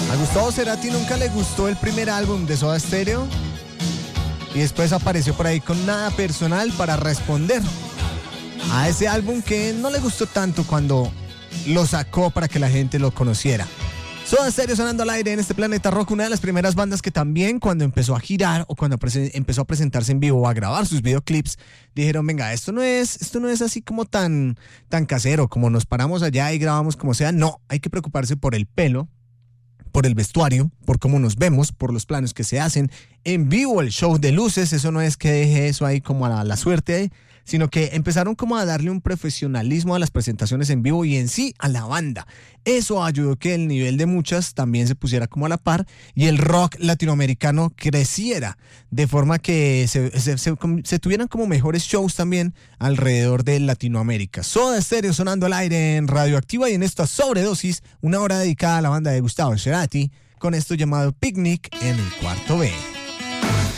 A Gustavo Cerati nunca le gustó el primer álbum de Soda Stereo y después apareció por ahí con Nada Personal para responder a ese álbum que no le gustó tanto cuando lo sacó para que la gente lo conociera. Soda Stereo sonando al aire en este Planeta Rock, una de las primeras bandas que también cuando empezó a girar o cuando empezó a presentarse en vivo o a grabar sus videoclips, dijeron, venga, esto no es así como tan casero, como nos paramos allá y grabamos como sea. No, hay que preocuparse por el pelo, por el vestuario, por cómo nos vemos, por los planos que se hacen en vivo, el show de luces. Eso no es que deje eso ahí como a la suerte, sino que empezaron como a darle un profesionalismo a las presentaciones en vivo y en sí a la banda. Eso ayudó que el nivel de muchas también se pusiera como a la par y el rock latinoamericano creciera, de forma que se tuvieran como mejores shows también alrededor de Latinoamérica. Soda Stereo sonando al aire en Radioactiva y en esta Sobredosis, una hora dedicada a la banda de Gustavo Cerati, con esto llamado Picnic en el cuarto B.